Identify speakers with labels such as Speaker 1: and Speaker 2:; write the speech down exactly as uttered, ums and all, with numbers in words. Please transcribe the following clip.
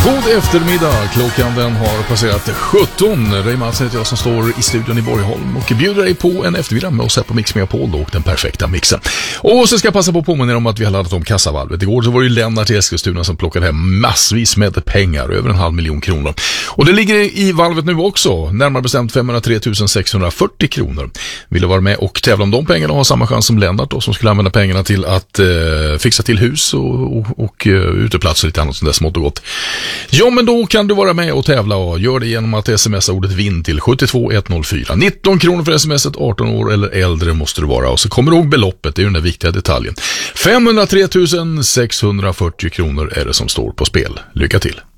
Speaker 1: God eftermiddag, klockan den har passerat sjutton. Ray Mattsson heter jag som står i studion i Borgholm och bjuder dig på en eftermiddag med oss här på Mix Megapol och den perfekta mixen. Och så ska jag passa på att påminna er om att vi har laddat om kassavalvet. Igår så var det ju Lennart i Eskilstuna som plockade hem massvis med pengar, över en halv miljon kronor. Och det ligger i valvet nu också, närmare bestämt femhundratre tusen sexhundrafyrtio kronor. Vill du vara med och tävla om de pengarna och ha samma chans som Lennart då, som skulle använda pengarna till att eh, fixa till hus och, och, och uh, uteplatser och lite annat som det smått och gott. Ja, men då kan du vara med och tävla och gör det genom att smsa ordet vinn till sju två ett noll fyra. nitton kronor för smset, arton år eller äldre måste du vara. Och så kommer du ihåg beloppet, det är ju den där viktiga detaljen. femhundratre tusen sexhundrafyrtio kronor är det som står på spel. Lycka till!